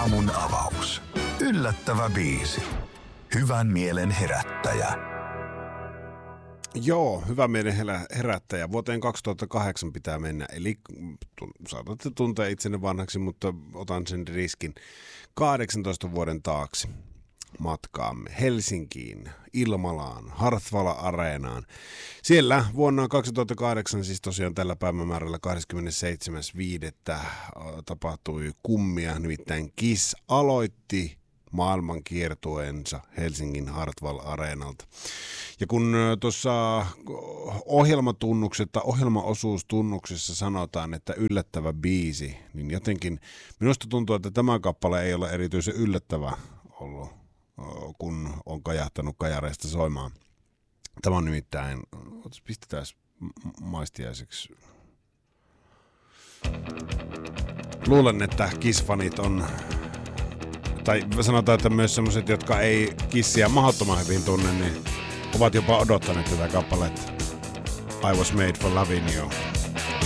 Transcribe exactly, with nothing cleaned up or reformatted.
Aamun avaus. Yllättävä biisi. Hyvän mielen herättäjä. Joo, hyvä mielen herättäjä. Vuoteen kaksituhattakahdeksan pitää mennä, eli saatatte tuntea itsenne vanhaksi, mutta otan sen riskin. kahdeksantoista vuoden taakse matkaamme Helsinkiin, Ilmalaan, Hartwall-areenaan. Siellä vuonna kaksituhattakahdeksan, siis tosiaan tällä päivämäärällä kahdeskymmenesseitsemäs viidettä tapahtui kummia, nimittäin Kiss aloitti maailman kiertueensa Helsingin Hartwall-areenalta. Ja kun tuossa ohjelmatunnuksessa, ohjelmaosuustunnuksessa sanotaan, että yllättävä biisi, niin jotenkin minusta tuntuu, että tämä kappale ei ole erityisen yllättävä ollut, kun on kajahtanut kajareista soimaan. Tämä on nimittäin, pistetään maistiaiseksi. Luulen, että Kiss-fanit on, tai sanotaan, että myös sellaiset, jotka ei Kissia mahdottoman hyvin tunne, niin ovat jopa odottaneet tätä kappaletta. I was made for loving you.